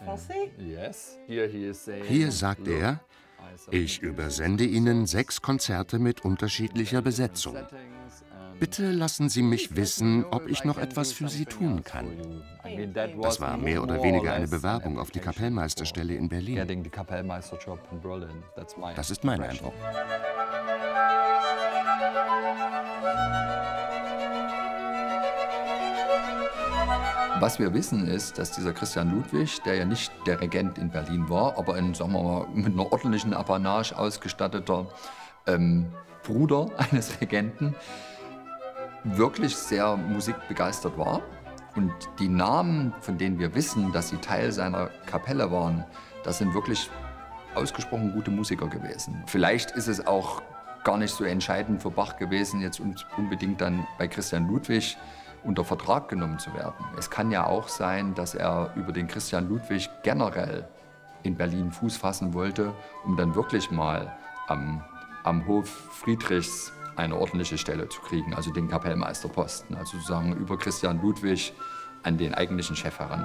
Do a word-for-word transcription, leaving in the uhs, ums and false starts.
Hier sagt er, ich übersende Ihnen sechs Konzerte mit unterschiedlicher Besetzung. Bitte lassen Sie mich wissen, ob ich noch etwas für Sie tun kann. Das war mehr oder weniger eine Bewerbung auf die Kapellmeisterstelle in Berlin. Das ist mein Eindruck. Was wir wissen ist, dass dieser Christian Ludwig, der ja nicht der Regent in Berlin war, aber ein, sagen wir mal, mit einer ordentlichen Apanage ausgestatteter ähm, Bruder eines Regenten, wirklich sehr musikbegeistert war. Und die Namen, von denen wir wissen, dass sie Teil seiner Kapelle waren, das sind wirklich ausgesprochen gute Musiker gewesen. Vielleicht ist es auch gar nicht so entscheidend für Bach gewesen, jetzt unbedingt dann bei Christian Ludwig unter Vertrag genommen zu werden. Es kann ja auch sein, dass er über den Christian Ludwig generell in Berlin Fuß fassen wollte, um dann wirklich mal am, am Hof Friedrichs eine ordentliche Stelle zu kriegen, also den Kapellmeisterposten, also sozusagen über Christian Ludwig an den eigentlichen Chef heran.